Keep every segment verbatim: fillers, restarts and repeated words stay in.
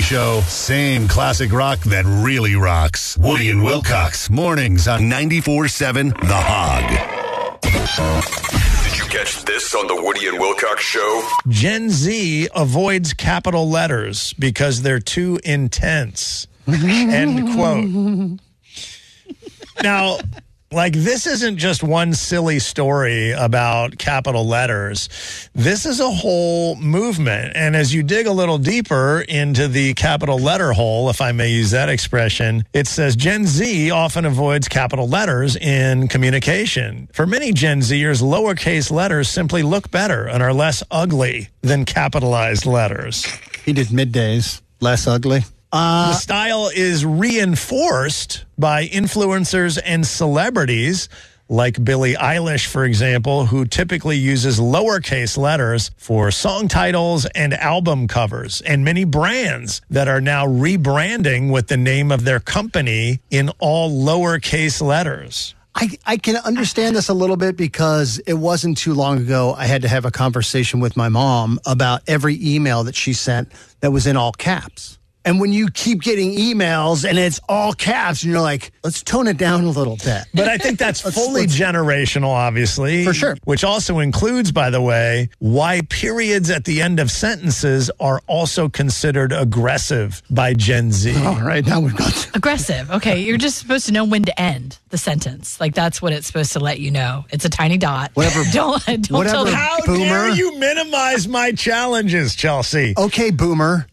show. Same classic rock that really rocks. Woody and Wilcox. Mornings on ninety-four point seven The Hog. Did you catch this on the Woody and Wilcox show? Gen Z avoids capital letters because they're too intense. End quote. Now, like, this isn't just one silly story about capital letters. This is a whole movement. And as you dig a little deeper into the capital letter hole, if I may use that expression, it says Gen Z often avoids capital letters in communication. For many Gen Zers, lowercase letters simply look better and are less ugly than capitalized letters. He did middays. Less ugly. Uh, the style is reinforced by influencers and celebrities like Billie Eilish, for example, who typically uses lowercase letters for song titles and album covers, and many brands that are now rebranding with the name of their company in all lowercase letters. I, I can understand this a little bit because it wasn't too long ago I had to have a conversation with my mom about every email that she sent that was in all caps. And when you keep getting emails and it's all caps, and you're like, let's tone it down a little bit. But I think that's fully let's, generational, obviously. For sure. Which also includes, by the way, why periods at the end of sentences are also considered aggressive by Gen Z. All right, now we've got... Aggressive. Okay, you're just supposed to know when to end the sentence. Like, that's what it's supposed to let you know. It's a tiny dot. Whatever. don't don't whatever, tell How boomer. dare you minimize my challenges, Chelsea? Okay, boomer.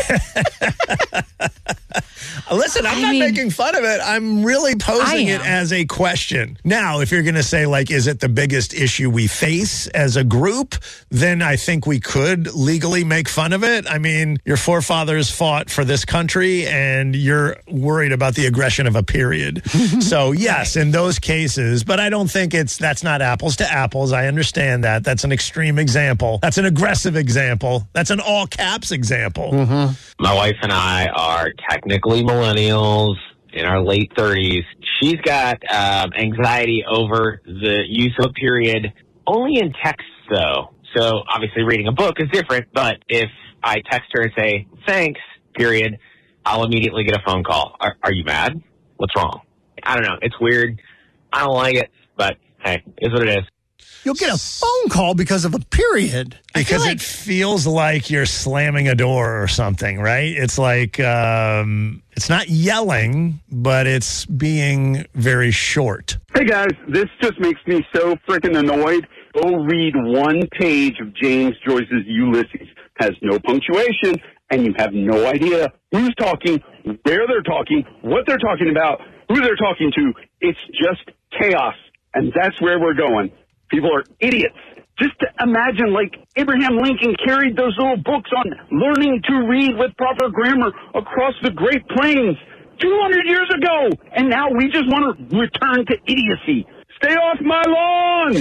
Listen, I'm I not mean, making fun of it. I'm really posing it as a question. Now, if you're going to say, like, is it the biggest issue we face as a group, then I think we could legally make fun of it. I mean, your forefathers fought for this country, and you're worried about the aggression of a period. So, yes, in those cases, but I don't think it's, that's not apples to apples. I understand that. That's an extreme example. That's an aggressive example. That's an all caps example. Mm-hmm. My wife and I are technically millennials in our late thirties. She's got um, anxiety over the use of a period only in text, though. So obviously reading a book is different, but if I text her and say, thanks, period, I'll immediately get a phone call. Are, are you mad? What's wrong? I don't know. It's weird. I don't like it, but hey, it's what it is. You'll get a phone call because of a period. Because like- it feels like you're slamming a door or something, right? It's like, um, it's not yelling, but it's being very short. Hey guys, this just makes me so freaking annoyed. Go read one page of James Joyce's Ulysses. Has no punctuation, and you have no idea who's talking, where they're talking, what they're talking about, who they're talking to. It's just chaos, and that's where we're going. People are idiots. Just to imagine, like, Abraham Lincoln carried those little books on learning to read with proper grammar across the Great Plains two hundred years ago. And now we just want to return to idiocy. Stay off my lawn!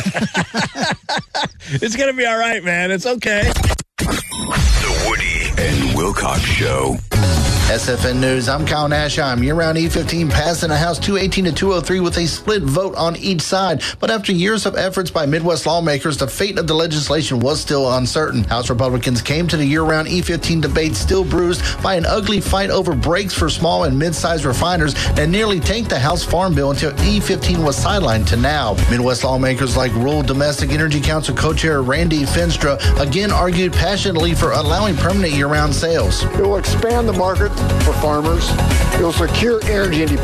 It's going to be all right, man. It's okay. The Woody and Wilcox Show. S F N News, I'm Kyle Nash. I'm year-round E fifteen passed in a House two eighteen to two oh three with a split vote on each side. But after years of efforts by Midwest lawmakers, the fate of the legislation was still uncertain. House Republicans came to the year-round E fifteen debate still bruised by an ugly fight over brakes for small and mid-sized refiners that nearly tanked the House Farm Bill until E fifteen was sidelined to now. Midwest lawmakers like Rural Domestic Energy Council co-chair Randy Finstra again argued passionately for allowing permanent year-round sales. It will expand the market for farmers. It will secure energy independence.